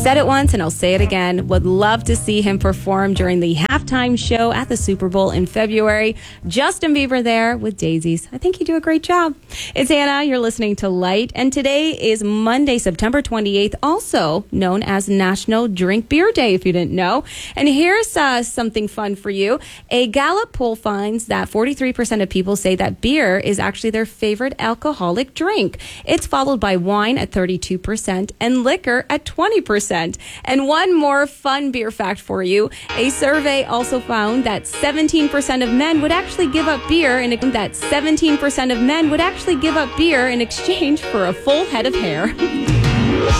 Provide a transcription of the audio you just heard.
Said it once and I'll say it again. Would love to see him perform during the halftime show at the Super Bowl in February. Justin Bieber there with Daisies. I think you do a great job. It's Anna. You're listening to Light. And today is Monday, September 28th, also known as National Drink Beer Day, if you didn't know. And here's something fun for you. A Gallup poll finds that 43% of people say that beer is actually their favorite alcoholic drink. It's followed by wine at 32% and liquor at 20%. And one more fun beer fact for you. A survey also found that 17% of men would actually give up beer in exchange for a full head of hair.